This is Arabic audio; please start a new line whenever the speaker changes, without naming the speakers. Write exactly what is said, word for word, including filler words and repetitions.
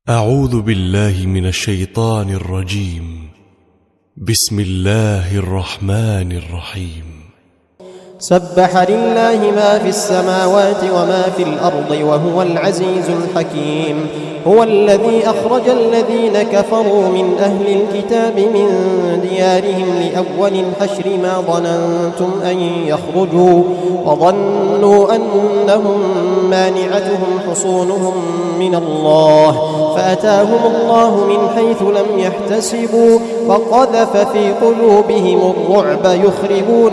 أعوذ بالله من الشيطان الرجيم. بسم الله الرحمن الرحيم.
سبح لله ما في السماوات وما في الأرض وهو العزيز الحكيم. هو الذي أخرج الذين كفروا من أهل الكتاب من ديارهم لأول الحشر ما ظننتم أن يخرجوا وظنوا أنهم مانعتهم حصونهم من الله فأتاهم الله من حيث لم يحتسبوا وقذف في قلوبهم الرعب يخربون